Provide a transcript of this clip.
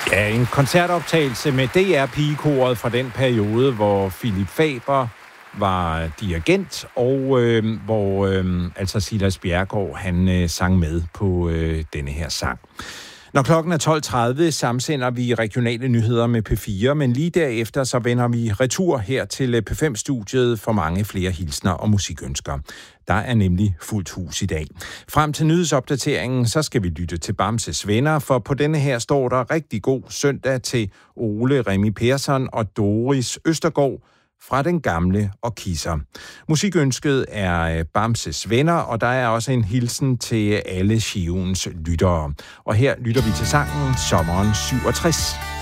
Ja, en koncertoptagelse med DR-pigekoret fra den periode, hvor Philip Faber var dirigent, og hvor altså Silas Bjerregaard, han sang med på denne her sang. Når klokken er 12.30, samsender vi regionale nyheder med P4, men lige derefter så vender vi retur her til P5-studiet for mange flere hilsner og musikønsker. Der er nemlig fuldt hus i dag. Frem til nyhedsopdateringen, så skal vi lytte til Bamses Venner, for på denne her står der rigtig god søndag til Ole Remi Persson og Doris Østergaard fra Den Gamle og Kisser. Musikønsket er Bamses Venner, og der er også en hilsen til alle Shivens lyttere. Og her lytter vi til sangen Sommeren 67.